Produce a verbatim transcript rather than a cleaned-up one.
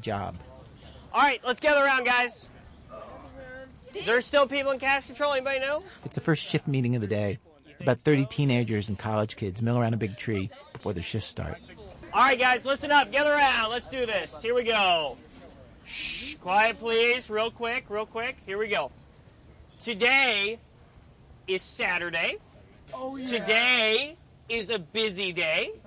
job. All right, let's gather around, guys. Is there still people in cash control? Anybody know? It's the first shift meeting of the day. About thirty teenagers and college kids mill around a big tree before their shifts start. All right, guys, listen up. Gather around. Let's do this. Here we go. Shh, quiet, please. Real quick, real quick. Here we go. Today is Saturday. Oh, yeah. Today is a busy day.